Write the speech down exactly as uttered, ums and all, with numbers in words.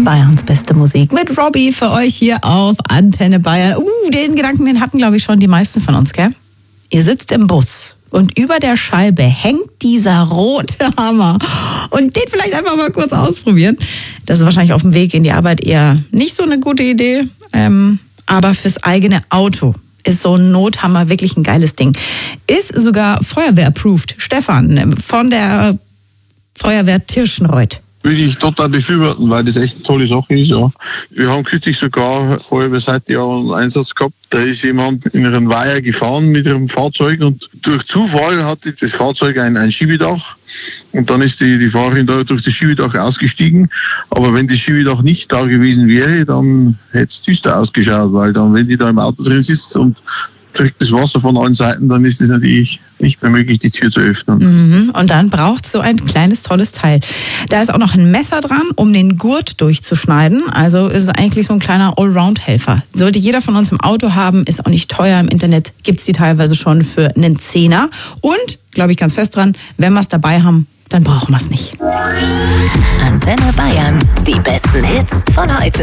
Bayerns beste Musik mit Robbie für euch hier auf Antenne Bayern. Uh, den Gedanken, den hatten, glaube ich, schon die meisten von uns, gell? Ihr sitzt im Bus und über der Scheibe hängt dieser rote Hammer. Und den vielleicht einfach mal kurz ausprobieren. Das ist wahrscheinlich auf dem Weg in die Arbeit eher nicht so eine gute Idee. Ähm, aber fürs eigene Auto ist so ein Nothammer wirklich ein geiles Ding. Ist sogar Feuerwehr-approved. Stefan von der Feuerwehr Tirschenreuth. Würde ich total befürworten, weil das echt eine tolle Sache ist. Ja. Wir haben kürzlich sogar Feuerwehrseite ja einen Einsatz gehabt. Da ist jemand in einen Weiher gefahren mit ihrem Fahrzeug und durch Zufall hatte das Fahrzeug ein, ein Schiebedach und dann ist die, die Fahrerin da durch das Schiebedach ausgestiegen. Aber wenn das Schiebedach nicht da gewesen wäre, dann hätte es düster ausgeschaut, weil dann, wenn die da im Auto drin sitzt und trägt das Wasser von allen Seiten, dann ist es natürlich nicht mehr möglich, die Tür zu öffnen. Mhm. Und dann braucht es so ein kleines, tolles Teil. Da ist auch noch ein Messer dran, um den Gurt durchzuschneiden. Also ist es eigentlich so ein kleiner Allround-Helfer. Sollte jeder von uns im Auto haben, ist auch nicht teuer. Im Internet gibt es die teilweise schon für einen Zehner. Und, glaube ich ganz fest dran, wenn wir es dabei haben, dann brauchen wir es nicht. Antenne Bayern, die besten Hits von heute.